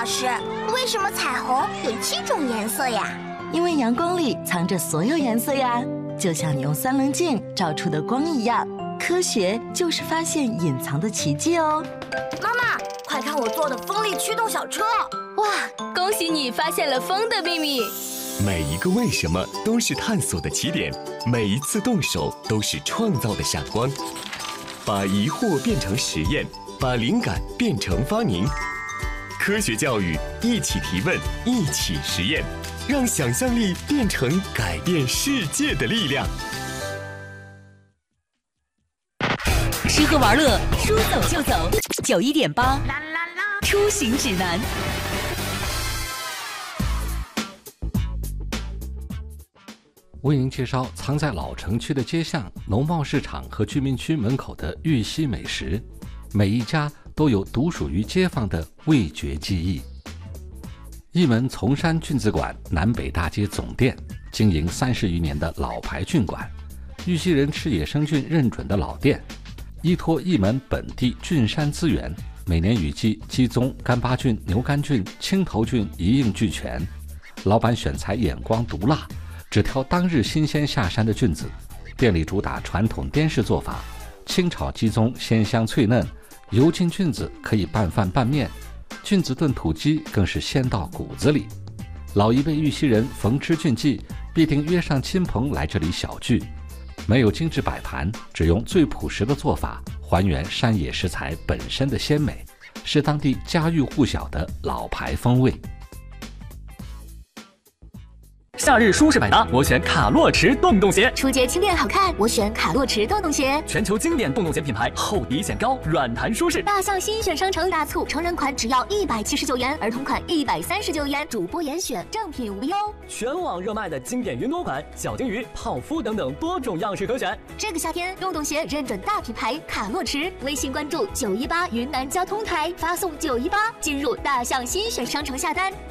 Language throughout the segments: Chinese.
老师，为什么彩虹有7种颜色呀？ 因为阳光里藏着所有颜色呀，就像你用3棱镜照出的光一样。科学就是发现隐藏的奇迹哦。 妈妈，快看我做的风力驱动小车！ 哇，恭喜你发现了风的秘密！ 每一个为什么都是探索的起点，每一次动手都是创造的闪光。把疑惑变成实验，把灵感变成发明。科学教育，一起提问，一起实验，让想象力变成改变世界的力量。 吃喝玩乐，说走就走。91.8，出行指南。 为您介绍藏在老城区的街巷、农贸市场和居民区门口的玉溪美食，每一家都有独属于街坊的味觉记忆。义门从山菌子馆南北大街总店经营30余年的老牌菌馆，玉溪人吃野生菌认准的老店，依托义门本地菌山资源，每年雨季鸡枞、干巴菌、牛肝菌、青头菌一应俱全。老板选材眼光毒辣，只挑当日新鲜下山的菌子。店里主打传统滇式做法，清炒鸡枞鲜香脆嫩，油浸菌子可以拌饭拌面，菌子炖土鸡更是鲜到骨子里。老一辈玉溪人逢吃菌季，必定约上亲朋来这里小聚。没有精致摆盘，只用最朴实的做法，还原山野食材本身的鲜美，是当地家喻户晓的老牌风味。 夏日舒适百搭，我选卡洛驰洞洞鞋。 出街轻便好看，我选卡洛驰洞洞鞋。 全球经典洞洞鞋品牌，厚底显高，软弹舒适。 大象新选商城大促，成人款只要179元，儿童款139元，主播严选，正品无忧。 全网热卖的经典云朵款、小金鱼、泡芙等等多种样式可选。 这个夏天，洞洞鞋认准大品牌卡洛驰，微信关注918云南交通台，发送918进入大象新选商城下单。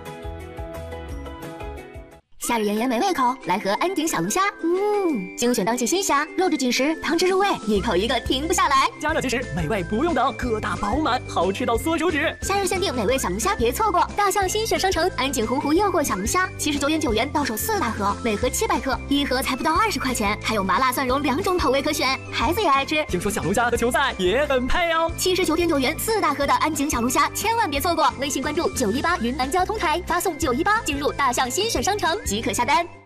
夏日炎炎没胃口，来盒安井小龙虾。精选当季新虾，肉质紧实，汤汁入味，一口一个停不下来。 加热即食，美味不用等，个大饱满，好吃到缩手指。 夏日限定美味小龙虾，别错过！大象新选商城安井洪湖诱惑小龙虾，79.9元到手4大盒，每盒700克，一盒才不到20块钱，还有麻辣蒜蓉2种口味可选，孩子也爱吃。 听说小龙虾和球赛也很配哦。 79.9元4大盒的安井小龙虾，千万别错过！微信关注918云南交通台，发送918进入大象新选商城即可下单。